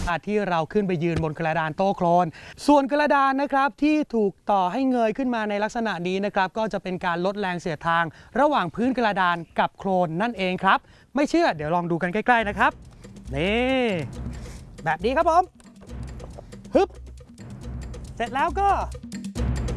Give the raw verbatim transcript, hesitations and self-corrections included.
ที่เราขึ้นไปยืนบนกระดานโต้โคลนส่วนกระดานนะครับที่ถูกต่อให้เงยขึ้นมาในลักษณะนี้นะครับก็จะเป็นการลดแรงเสียดทางระหว่างพื้นกระดานกับโคลนนั่นเองครับไม่เชื่อเดี๋ยวลองดูกันใกล้ๆนะครับนี่แบบนี้ครับผมฮึบเสร็จแล้วก็